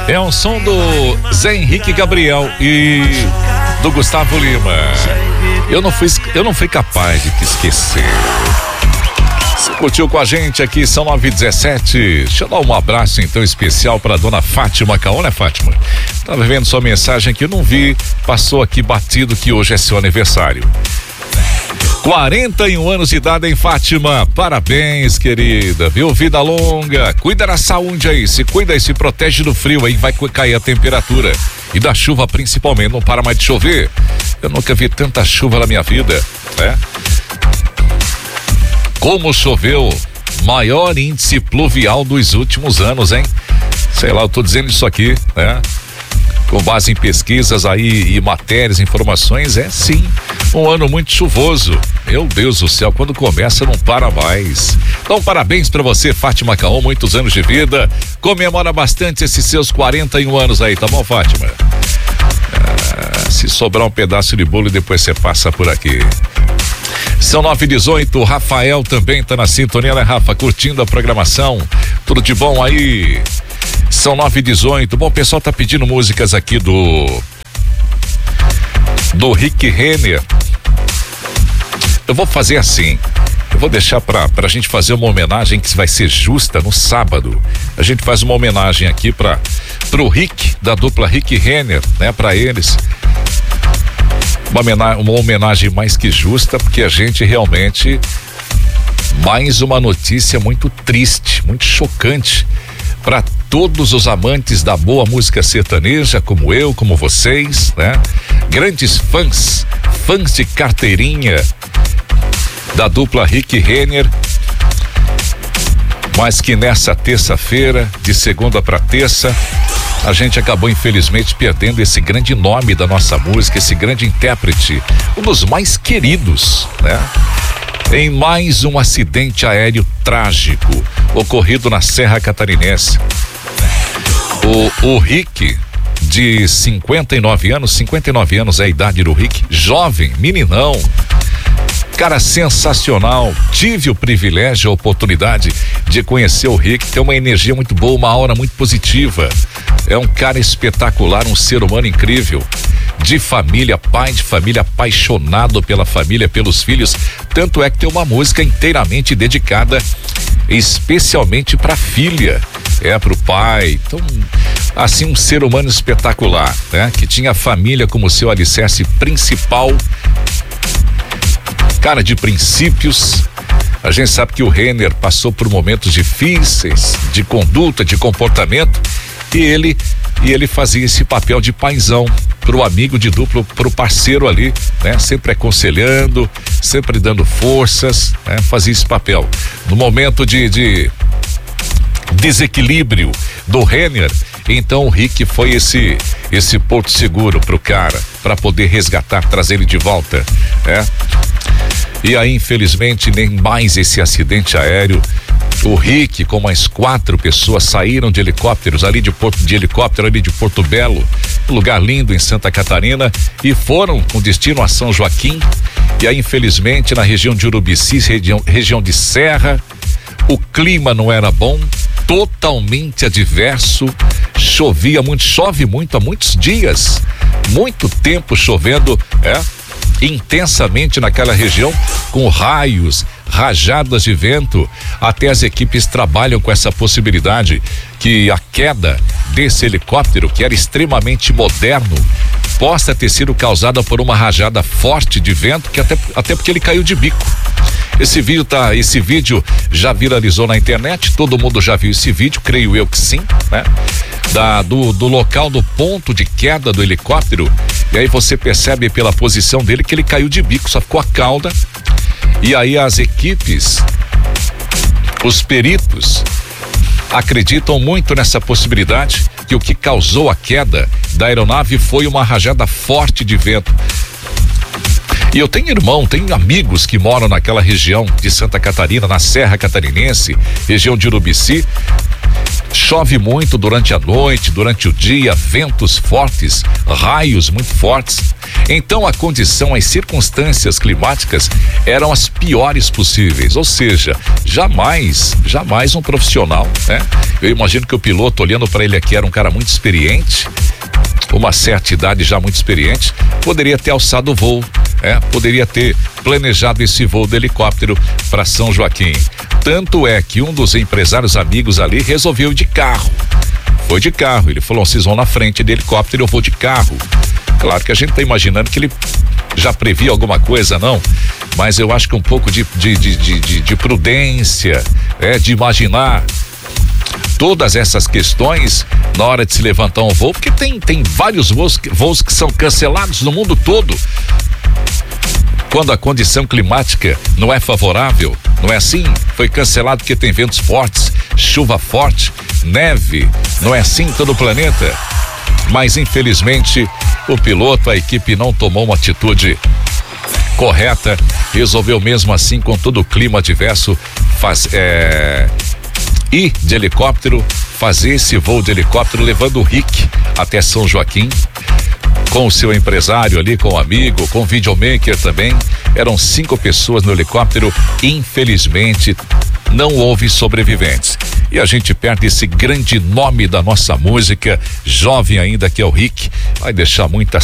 É um som do Zé Henrique Gabriel e do Gustavo Lima. Eu não fui capaz de te esquecer. Você curtiu com a gente aqui, são 9h17. Deixa eu dar um abraço então especial para dona Fátima Caon, né, Fátima? Tava vendo sua mensagem aqui, eu não vi, passou aqui batido que hoje é seu aniversário. 41 anos de idade, hein, Fátima? Parabéns, querida, viu? Vida longa, cuida da saúde aí, se cuida e se protege do frio aí, vai cair a temperatura. E da chuva principalmente, não para mais de chover. Eu nunca vi tanta chuva na minha vida, né? Como choveu, maior índice pluvial dos últimos anos, hein? Sei lá, eu tô dizendo isso aqui, né? Com base em pesquisas aí e matérias, informações, é sim, um ano muito chuvoso. Meu Deus do céu, quando começa não para mais. Então, parabéns pra você, Fátima Caon, muitos anos de vida. Comemora bastante esses seus 41 anos aí, tá bom, Fátima? Se sobrar um pedaço de bolo, depois você passa por aqui. São 9h18, o Rafael também tá na sintonia, né, Rafa? Curtindo a programação. Tudo de bom aí? São 9h18. Bom, o pessoal tá pedindo músicas aqui do Rick Renner. Eu vou fazer assim. Eu vou deixar pra gente fazer uma homenagem que vai ser justa no sábado. A gente faz uma homenagem aqui pro Rick, da dupla Rick Renner, né? Pra eles. Uma homenagem mais que justa, porque a gente realmente, mais uma notícia muito triste, muito chocante para todos os amantes da boa música sertaneja, como eu, como vocês, né? Grandes fãs de carteirinha da dupla Rick Renner, mas que nessa terça-feira, de segunda para terça, a gente acabou infelizmente perdendo esse grande nome da nossa música, esse grande intérprete, um dos mais queridos, né? Em mais um acidente aéreo trágico ocorrido na Serra Catarinense. O Rick, de 59 anos é a idade do Rick, jovem, meninão, cara sensacional. Tive o privilégio, a oportunidade de conhecer o Rick, tem uma energia muito boa, uma aura muito positiva. É um cara espetacular, um ser humano incrível. De família, pai de família, apaixonado pela família, pelos filhos. Tanto é que tem uma música inteiramente dedicada especialmente pra filha. Pro pai. Então, assim, um ser humano espetacular, né? Que tinha a família como seu alicerce principal. Cara de princípios. A gente sabe que o Renner passou por momentos difíceis de conduta, de comportamento, e ele fazia esse papel de paizão pro amigo de duplo, pro parceiro ali, né? Sempre aconselhando, sempre dando forças, né? Fazia esse papel. No momento de desequilíbrio do Renner, então o Rick foi esse porto seguro pro cara, para poder resgatar, trazer ele de volta, né? E aí, infelizmente, nem mais esse acidente aéreo. O Rick, com mais 4 pessoas, saíram de helicópteros ali de Porto Belo, um lugar lindo em Santa Catarina, e foram com destino a São Joaquim. E aí, infelizmente, na região de Urubici, região de Serra, o clima não era bom, totalmente adverso, chove muito há muitos dias, muito tempo chovendo, intensamente naquela região, com raios, rajadas de vento. Até as equipes trabalham com essa possibilidade que a queda desse helicóptero, que era extremamente moderno, possa ter sido causada por uma rajada forte de vento, que até porque ele caiu de bico. Esse vídeo já viralizou na internet, todo mundo já viu esse vídeo, creio eu que sim, né? Do local, do ponto de queda do helicóptero, e aí você percebe pela posição dele que ele caiu de bico, só ficou a cauda. E aí as equipes, os peritos, acreditam muito nessa possibilidade, que o que causou a queda da aeronave foi uma rajada forte de vento. E eu tenho tenho amigos que moram naquela região de Santa Catarina, na Serra Catarinense, região de Urubici. Chove muito durante a noite, durante o dia, ventos fortes, raios muito fortes. Então a condição, as circunstâncias climáticas eram as piores possíveis, ou seja, jamais um profissional, né? Eu imagino que o piloto, olhando para ele aqui, era um cara muito experiente, uma certa idade já muito experiente, poderia ter alçado o voo, poderia ter planejado esse voo do helicóptero para São Joaquim. Tanto é que um dos empresários amigos ali resolveu ir de carro. Foi de carro, ele falou: vocês vão na frente de helicóptero, eu vou de carro. Claro que a gente tá imaginando que ele já previa alguma coisa, não, mas eu acho que um pouco de prudência, de imaginar todas essas questões na hora de se levantar um voo, porque tem vários voos que são cancelados no mundo todo quando a condição climática não é favorável, não é assim? Foi cancelado porque tem ventos fortes, chuva forte, neve, não é assim em todo o planeta? Mas infelizmente o piloto, a equipe não tomou uma atitude correta, resolveu mesmo assim, com todo o clima adverso, ir de helicóptero, fazer esse voo de helicóptero, levando o Rick até São Joaquim, com o seu empresário ali, com o amigo, com o videomaker também. Eram 5 pessoas no helicóptero. Infelizmente, não houve sobreviventes. E a gente perde esse grande nome da nossa música, jovem ainda, que é o Rick. Vai deixar muita